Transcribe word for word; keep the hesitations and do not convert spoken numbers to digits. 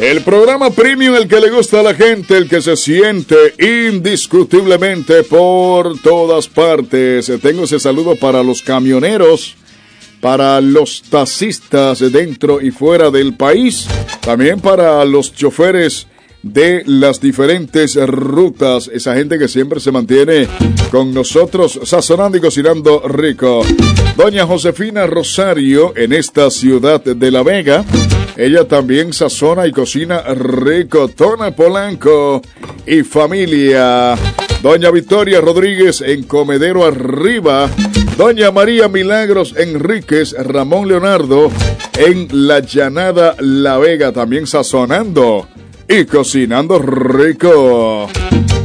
El programa premium, el que le gusta a la gente, el que se siente indiscutiblemente por todas partes. Tengo ese saludo para los camioneros, para los taxistas dentro y fuera del país, también para los choferes de las diferentes rutas, esa gente que siempre se mantiene con nosotros sazonando y cocinando rico. Doña Josefina Rosario en esta ciudad de La Vega, ella también sazona y cocina rico. Tona Polanco y familia. Doña Victoria Rodríguez en Comedero Arriba. Doña María Milagros Enríquez, Ramón Leonardo en La Llanada La Vega, también sazonando y cocinando rico.